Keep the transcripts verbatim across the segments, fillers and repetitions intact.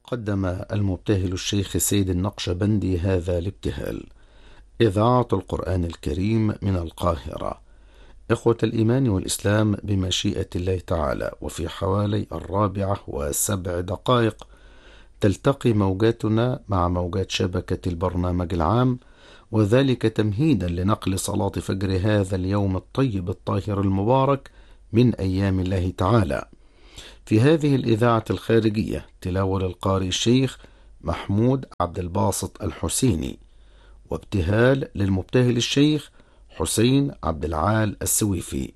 قدم المبتهل الشيخ سيد النقشبندي هذا الابتهال: إذاعة القرآن الكريم من القاهرة. إخوة الإيمان والإسلام، بمشيئة الله تعالى وفي حوالي الرابعة وسبع دقائق تلتقي موجاتنا مع موجات شبكة البرنامج العام، وذلك تمهيدا لنقل صلاة فجر هذا اليوم الطيب الطاهر المبارك من أيام الله تعالى. في هذه الإذاعة الخارجية تلاوة للقارئ الشيخ محمود عبد الباسط الحسيني، وابتهال للمبتهل الشيخ حسين عبد العال السويفي.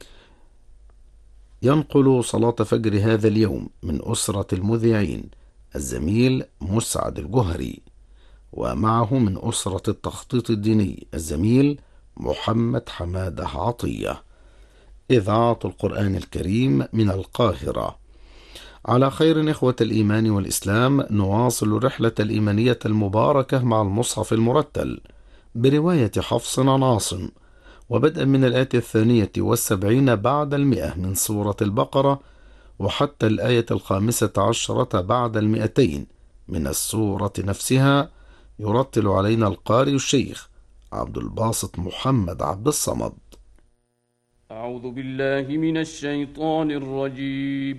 ينقل صلاة فجر هذا اليوم من أسرة المذيعين الزميل مسعد الجهري، ومعه من أسرة التخطيط الديني الزميل محمد حمادة عطية. إذاعة القرآن الكريم من القاهرة. على خير إخوة الإيمان والإسلام، نواصل الرحلة الإيمانية المباركة مع المصحف المرتل برواية حفص عن عاصم، وبدءا من الآية الثانية والسبعين بعد المئة من سورة البقرة، وحتى الآية الخامسة عشرة بعد المئتين من السورة نفسها، يرتل علينا القارئ الشيخ عبد الباسط محمد عبد الصمد. أعوذ بالله من الشيطان الرجيم.